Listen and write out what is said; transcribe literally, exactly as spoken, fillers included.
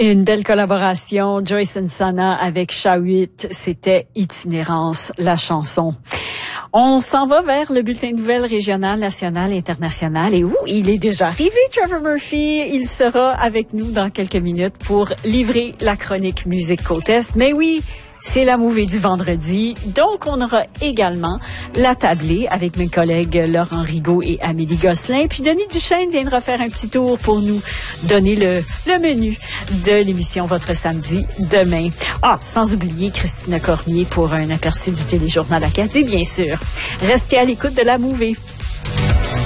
Une belle collaboration, Joyce and Sana avec Shawit, c'était Itinérance, la chanson. On s'en va vers le bulletin de nouvelles régional, national, international. Et où il est déjà arrivé, Trevor Murphy. Il sera avec nous dans quelques minutes pour livrer la chronique Musique Côte Est. Mais oui, c'est la mouvée du vendredi. Donc, on aura également la tablée avec mes collègues Laurent Rigaud et Amélie Gosselin. Puis Denis Duchesne viendra faire un petit tour pour nous donner le, le menu de l'émission Votre Samedi demain. Ah, sans oublier Christina Cormier pour un aperçu du téléjournal Acadie, bien sûr. Restez à l'écoute de la mouvée.